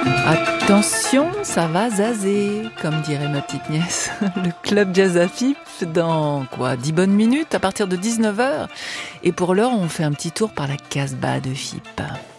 Attention, ça va zazer, comme dirait ma petite nièce. Le club Jazz à FIP dans 10 bonnes minutes à partir de 19h. Et pour l'heure, on fait un petit tour par la Casbah de FIP.